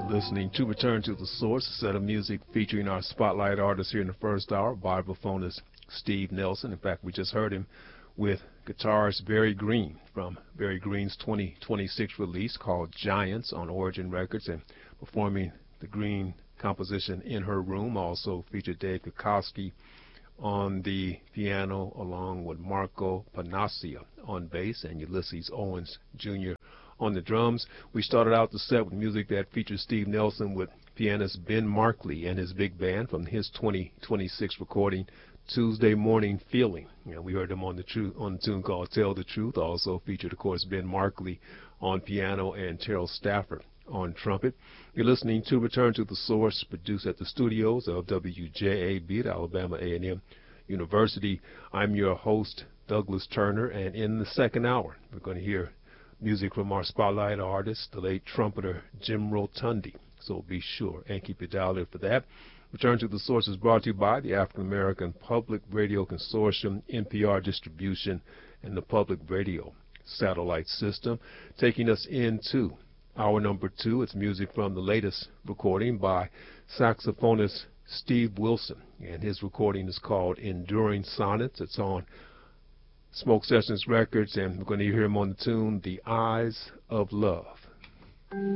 Listening to Return to the Source, a set of music featuring our spotlight artists here in the first hour. Vibraphone is Steve Nelson. In fact, we just heard him with guitarist Barry Green from Barry Green's 2026 release called Giants on Origin Records, and performing the Green composition In Her Room. Also featured Dave Kokoski on the piano along with Marco Panaccia on bass and Ulysses Owens Jr. on the drums. We started out the set with music that featured Steve Nelson with pianist Ben Markley and his big band from his 2026 recording, Tuesday Morning Feeling. We heard him on the tune called Tell the Truth. Also featured, of course, Ben Markley on piano and Terrell Stafford on trumpet. You're listening to Return to the Source, produced at the studios of WJAB at Alabama A&M University. I'm your host, Douglas Turner, and in the second hour, we're going to hear music from our spotlight artist, the late trumpeter Jim Rotundi. So be sure and keep your dial in for that. Return to the Source is brought to you by the African American Public Radio Consortium, NPR Distribution, and the Public Radio Satellite System. Taking us into hour number 2, it's music from the latest recording by saxophonist Steve Wilson, and his recording is called Enduring Sonnets. It's on Smoke Sessions Records, and we're going to hear him on the tune The Eyes of Love.